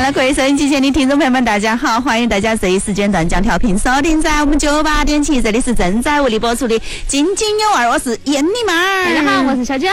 了，各位收音机前的听众朋友们，大家好，欢迎大家这一时间段将调频收听在我们98.7，这里是正在为你播出的津津有味，我是闫妮妹儿。 大家好，我是小蒋。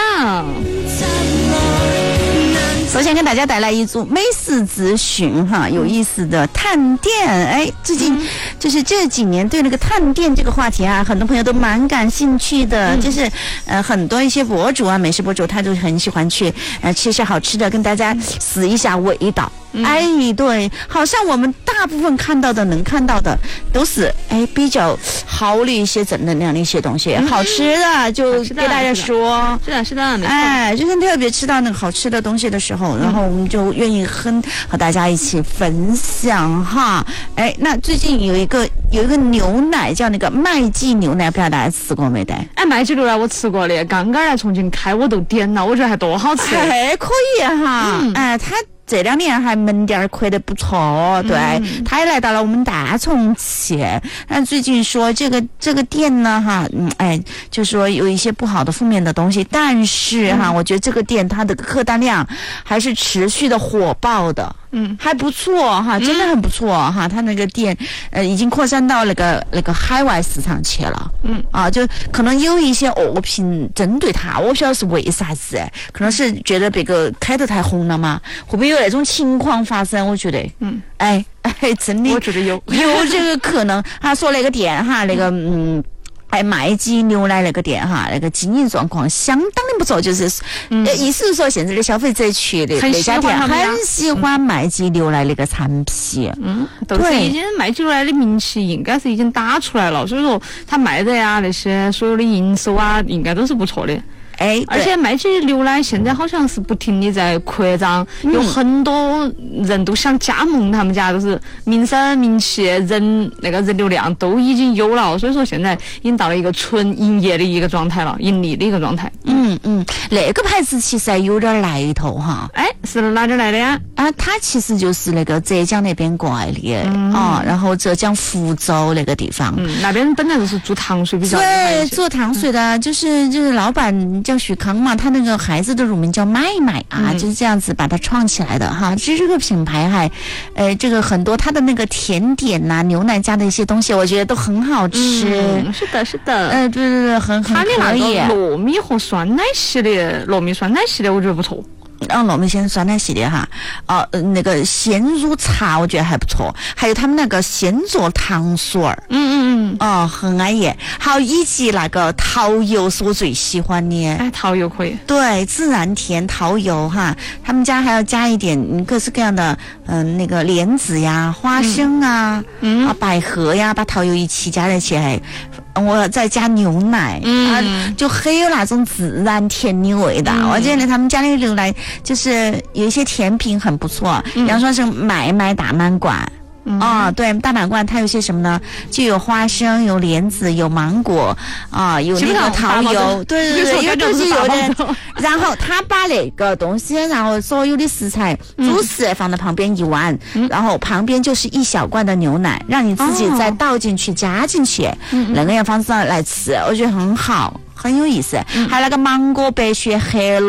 首先给大家带来一组美食资讯哈，有意思的探店。哎，最近就是这几年对那个探店这个话题啊，很多朋友都蛮感兴趣的。就是很多一些博主啊，美食博主他就很喜欢去吃一些好吃的，跟大家试一下味道。哎，对，好像我们大部分能看到的都是比较好的一些正能量的一些东西，好吃的就给大家说。 是的，没错。 哎，就是特别吃到那个好吃的东西的时候，然后我们就愿意和大家一起分享哈。哎，那最近有一个牛奶叫那个麦记牛奶，不知道大家吃过没得？ 哎，麦记牛奶我吃过的，刚刚来重庆开我都点了，我觉得还多好吃。 还可以哈。哎，它这2年还门店开得不错，对，他也来到了我们大重庆。但最近说这个店呢，哈，就说有一些不好的负面的东西，但是哈，我觉得这个店它的客单量还是持续的火爆的。还不错哈，真的很不错哈。他那个店已经扩散到那个海外市场去了。就可能有一些恶评针对他，我不晓得是为啥子，可能是觉得别个开得太红了嘛，会不会有那种情况发生？我觉得，真的， 我觉得有这个可能。他说那个店哈，那个麦记牛奶那个店哈，那个经营状况相当的不错，就是意思是说现在的消费者去的那家店很喜欢麦记牛奶那个产品。 都是已经麦记牛奶的名气应该是已经打出来了，所以说他卖的呀那些所有的营收啊，应该都是不错的。而且麦记牛奶现在好像是不停的在扩张，有很多人都想加盟他们家，都是名声名气人流量都已经有了，所以说现在已经到了一个纯营业的一个状态了，盈利的一个状态。 那个牌子其实还有点来头哈。 是哪点来的呀？ 它其实就是那个浙江那边过来的然后浙江福州那个地方。 那边本来就是做糖水比较厉害。 对，做糖水的，就是老板叫许康嘛，他那个孩子的乳名叫麦麦啊，就是这样子把它创起来的哈。这个品牌还，这个很多它的那个甜点呐、牛奶加的一些东西，我觉得都很好吃。 是的。 对，很可以。 它的那个糯米和酸奶系列，糯米酸奶系列我觉得不错。 糯米酸奶系列哈，那个鲜乳茶我觉得还不错，还有他们那个鲜做糖水儿，很安逸。好，以及那个桃油是我最喜欢的。 桃油可以。对， 自然甜桃油哈，他们家还要加一点各式各样的那个莲子呀、花生啊、百合呀，把桃油一起加在一起，我再加牛奶就很有那种自然甜的味道。我觉得他们家的牛奶就是有一些甜品很不错，比方说是麦大满贯。对，大满贯它有些什么呢？就有花生，有莲子，有芒果有那个桃油，对，有东西有的。然后他把那个东西，然后所有的食材、主食放在旁边一碗，然后旁边就是一小罐的牛奶，让你自己再倒进去、加进去，那个样方式来吃，我觉得很好，很有意思。还有那个芒果白雪黑